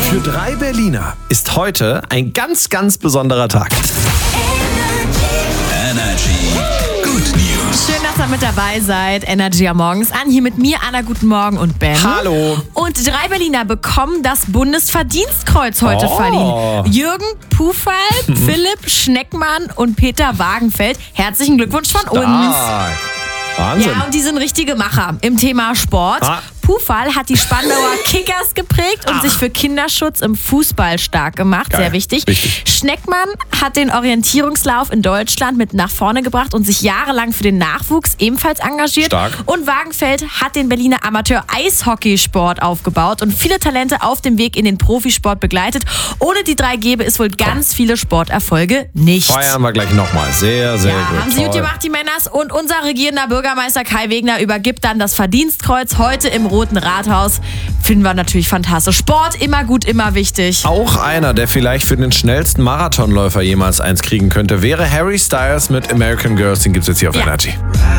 Für 3 Berliner ist heute ein ganz, ganz besonderer Tag. Energy Good News. Schön, dass ihr mit dabei seid. Energy am Morgens an. Hier mit mir, Anna, guten Morgen und Ben. Hallo. Und 3 Berliner bekommen das Bundesverdienstkreuz heute verliehen. Jürgen Puhfall, Philipp Schneckmann und Peter Wagenfeld. Herzlichen Glückwunsch von uns. Wahnsinn. Ja, und die sind richtige Macher im Thema Sport. Puhfall hat die Spandauer Kickers geprägt und sich für Kinderschutz im Fußball stark gemacht. Geil. Sehr wichtig. Richtig. Schneckmann hat den Orientierungslauf in Deutschland mit nach vorne gebracht und sich jahrelang für den Nachwuchs ebenfalls engagiert. Stark. Und Wagenfeld hat den Berliner Amateur-Eishockeysport aufgebaut und viele Talente auf dem Weg in den Profisport begleitet. Ohne die 3 gäbe es wohl ganz viele Sporterfolge nicht. Feiern wir gleich nochmal. Sehr, sehr Ja, gut. haben sie gut gemacht, die Männers. Und unser regierender Bürgermeister Kai Wegner übergibt dann das Verdienstkreuz heute im Roten Rathaus. Finden wir natürlich fantastisch. Sport immer gut, immer wichtig. Auch einer, der vielleicht für den schnellsten Marathonläufer jemals eins kriegen könnte, wäre Harry Styles mit American Girls. Den gibt's jetzt hier auf Energy.